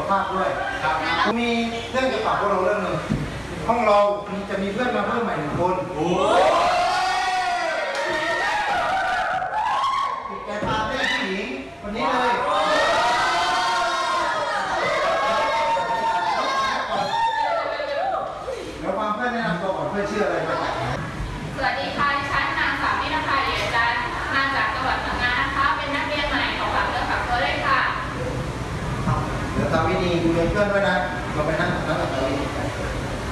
ภาพด้วยครับมีเรื่องจะฝากพวกเราเรื่องหนึ่งห้องเราจะมีเพื่อนมาเพิ่มใหม่1 คนติดใจพาเพื่อนผู้หญิงวันนี้เลยเดี๋ยวความเพื่อนแนะนำตัวก่อนเพื่อนชื่ออะไรครับสวัสดีค่ะดิฉันนางสาวนิรภาเหยจันทร์มาจากจังหวัดพังงานะคะเป็นนักเรียนใหม่ของฝากเนื้อฝากตัวด้วยค่ะเดี๋ยวทำวิธีดูแลเพื่อนด้วยนะเราเป็นนัก